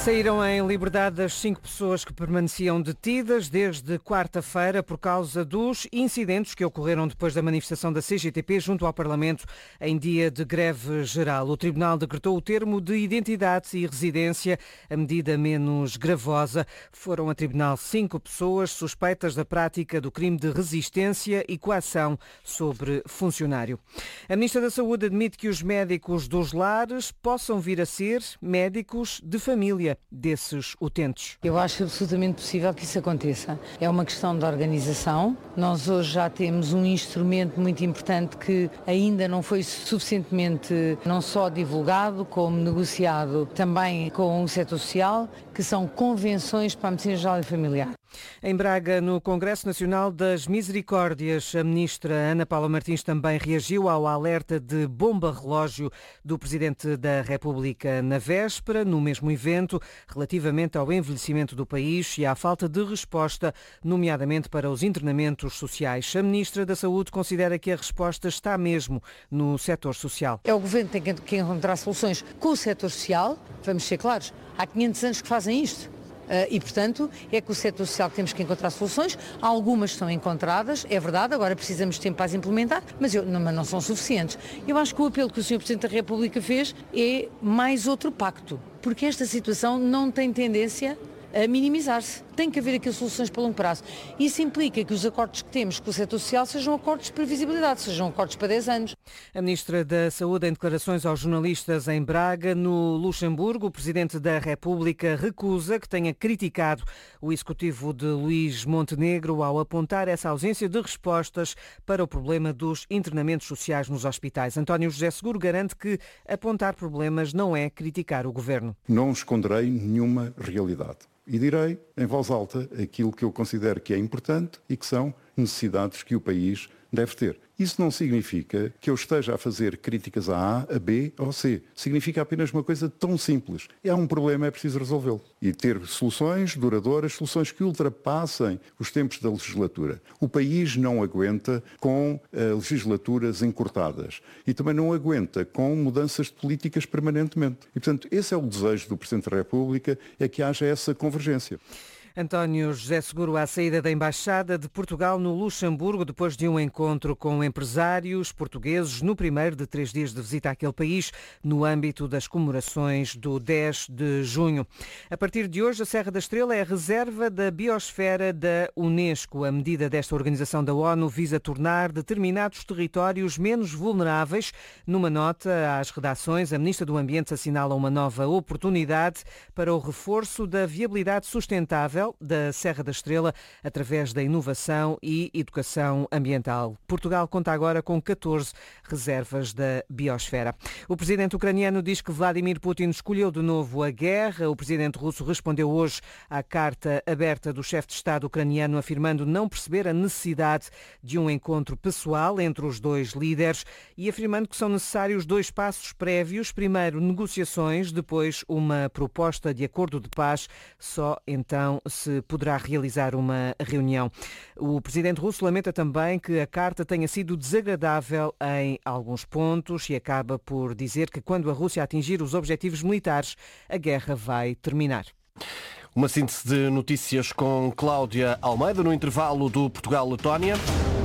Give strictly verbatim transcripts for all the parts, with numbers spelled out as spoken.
Saíram em liberdade as cinco pessoas que permaneciam detidas desde quarta-feira por causa dos incidentes que ocorreram depois da manifestação da C G T P junto ao Parlamento em dia de greve geral. O Tribunal decretou o termo de identidade e residência, a medida menos gravosa. Foram a tribunal cinco pessoas suspeitas da prática do crime de resistência e coação sobre funcionário. A Ministra da Saúde admite que os médicos dos lares possam vir a ser médicos de família desses utentes. Eu acho absolutamente possível que isso aconteça. É uma questão de organização. Nós hoje já temos um instrumento muito importante que ainda não foi suficientemente não só divulgado, como negociado também com o setor social, que são convenções para a medicina geral e familiar. Em Braga, no Congresso Nacional das Misericórdias, a ministra Ana Paula Martins também reagiu ao alerta de bomba-relógio do Presidente da República na véspera, no mesmo evento, relativamente ao envelhecimento do país e à falta de resposta, nomeadamente para os internamentos sociais. A ministra da Saúde considera que a resposta está mesmo no setor social. É o Governo que tem que encontrar soluções com o setor social, vamos ser claros, há quinhentos anos que fazem isto. Uh, e, portanto, é com o setor social que temos que encontrar soluções. Algumas estão encontradas, é verdade, agora precisamos de tempo para as implementar, mas, eu, não, mas não são suficientes. Eu acho que o apelo que o senhor Presidente da República fez é mais outro pacto, porque esta situação não tem tendência a minimizar-se. Tem que haver aqui soluções para longo prazo. Isso implica que os acordos que temos com o setor social sejam acordos de previsibilidade, sejam acordos para dez anos. A Ministra da Saúde, em declarações aos jornalistas em Braga, no Luxemburgo, o Presidente da República recusa que tenha criticado o Executivo de Luís Montenegro ao apontar essa ausência de respostas para o problema dos internamentos sociais nos hospitais. António José Seguro garante que apontar problemas não é criticar o Governo. Não esconderei nenhuma realidade. E direi, em voz alta, aquilo que eu considero que é importante e que são necessidades que o país deve ter. Isso não significa que eu esteja a fazer críticas a A, a B ou a C. Significa apenas uma coisa tão simples. É um problema, é preciso resolvê-lo. E ter soluções duradouras, soluções que ultrapassem os tempos da legislatura. O país não aguenta com uh, legislaturas encurtadas. E também não aguenta com mudanças de políticas permanentemente. E, portanto, esse é o desejo do Presidente da República, é que haja essa convergência. António José Seguro à saída da Embaixada de Portugal no Luxemburgo, depois de um encontro com empresários portugueses no primeiro de três dias de visita àquele país, no âmbito das comemorações do dez de junho. A partir de hoje, a Serra da Estrela é a reserva da biosfera da Unesco. A medida desta organização da ONU visa tornar determinados territórios menos vulneráveis. Numa nota às redações, a Ministra do Ambiente assinala uma nova oportunidade para o reforço da viabilidade sustentável da Serra da Estrela através da inovação e educação ambiental. Portugal conta agora com catorze reservas da biosfera. O presidente ucraniano diz que Vladimir Putin escolheu de novo a guerra. O presidente russo respondeu hoje à carta aberta do chefe de Estado ucraniano, afirmando não perceber a necessidade de um encontro pessoal entre os dois líderes e afirmando que são necessários dois passos prévios. Primeiro, negociações, depois uma proposta de acordo de paz. Só então se poderá realizar uma reunião. O presidente russo lamenta também que a carta tenha sido desagradável em alguns pontos e acaba por dizer que quando a Rússia atingir os objetivos militares, a guerra vai terminar. Uma síntese de notícias com Cláudia Almeida no intervalo do Portugal-Letónia.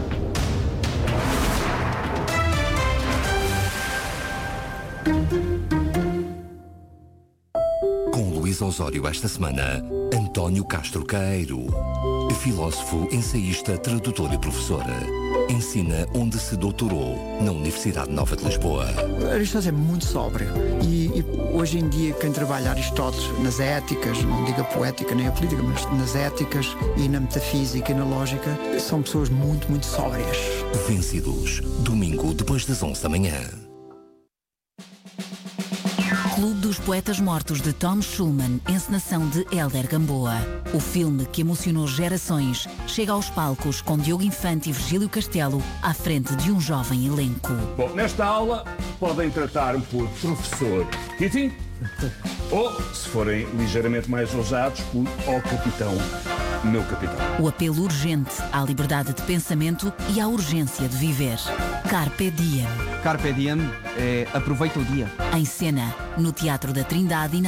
Com Luís Osório esta semana, António Castro Queiro, filósofo, ensaísta, tradutor e professor. Ensina onde se doutorou, na Universidade Nova de Lisboa. Aristóteles é muito sóbrio e, e hoje em dia quem trabalha Aristóteles nas éticas, não digo a poética nem a política, mas nas éticas e na metafísica e na lógica, são pessoas muito, muito sóbrias. Vencidos, domingo depois das onze da manhã. Clube dos Poetas Mortos de Tom Schulman, encenação de Hélder Gamboa. O filme que emocionou gerações chega aos palcos com Diogo Infante e Virgílio Castelo à frente de um jovem elenco. Bom, nesta aula podem tratar-me por professor Kitty ou, se forem ligeiramente mais ousados, por ó capitão, meu capitão. O apelo urgente à liberdade de pensamento e à urgência de viver. Carpe Diem. Carpe Diem é aproveita o dia. Em cena, no Teatro da Trindade e na